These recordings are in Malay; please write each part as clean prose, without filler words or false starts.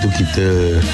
tu kita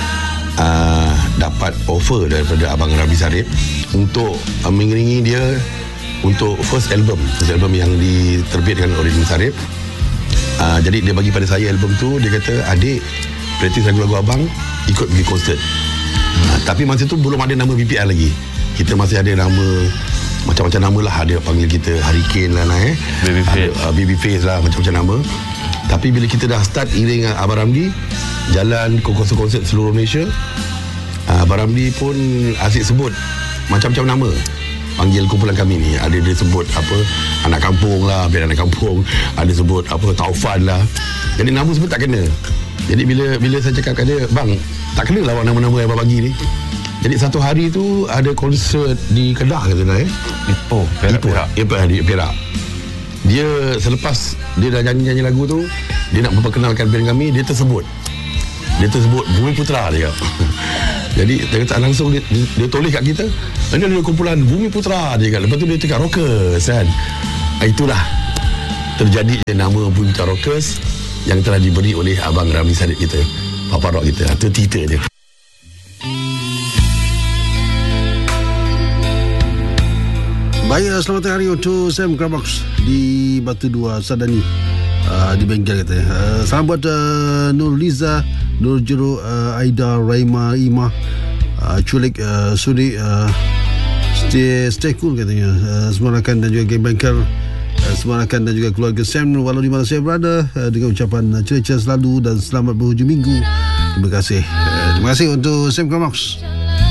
dapat offer daripada Abang Ramli Sarip untuk mengiringi dia untuk first album yang diterbitkan oleh Ramli Sarip. Jadi dia bagi pada saya album tu. Dia kata, adik praktis lagu-lagu abang, ikut pergi konsert. Tapi masa tu belum ada nama BPL lagi. Kita masih ada nama macam-macam nama lah. Ada panggil kita Hurricane lah, Babyface lah, macam-macam nama. Tapi bila kita dah start iring Abang Ramli, jalan konsert seluruh Malaysia, Abang Ramli pun asyik sebut macam-macam nama, panggil kumpulan kami ni. Ada dia sebut apa, anak kampung lah, biar anak kampung. Ada sebut apa, Taufan lah. Jadi nama sebut tak kena. Jadi bila saya cakap kat dia, bang, tak kena lah nama-nama yang abang bagi ni. Jadi satu hari tu ada konsert di Kedah kata dah Perak. Dia selepas dia dah nyanyi lagu tu, dia nak memperkenalkan band kami, dia tersebut Bumi Putra dia. Jadi dia kata langsung dia tulis kat kita, ini ada kumpulan Bumi Putra dia kata. Lepas tu dia cakap Rockers kan. Itulah terjadi nama Bumi Putra Rockers yang telah diberi oleh Abang Ramli Sarip kita, Papa Rock kita. Itu cerita dia. Baik, selamat hari untuk Sam Krabox di Batu 2 Sadani, di bengkel katanya. Salam buat Nur Liza, Nur Jero, Aida, Raima, Imah, Culik, Sudi, stay cool katanya. Semua rakan dan juga geng bengkel, semua rakan dan juga keluarga Sam walau di mana saya berada, dengan ucapan ceria selalu dan selamat berhujung minggu. Terima kasih untuk Sam Krabox.